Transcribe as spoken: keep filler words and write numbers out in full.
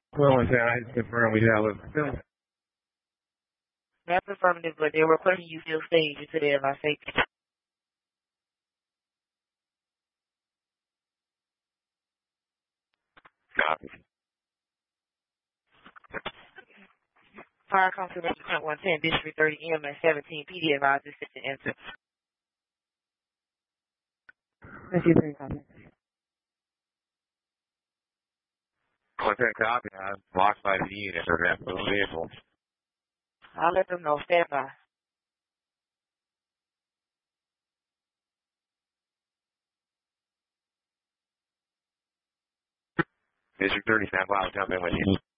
Well, one time I just confirmed we have a That's affirmative, but they were putting you still stage into there by safety. copy. Fire confirmation point one ten, District thirty M at seventeen P D advised assistant enter. Thank you for your comment. One ten copy. I'm blocked by the unit or that for the vehicle. I'll let them know. Stand by. District thirty, stand by. I'll jump in with you.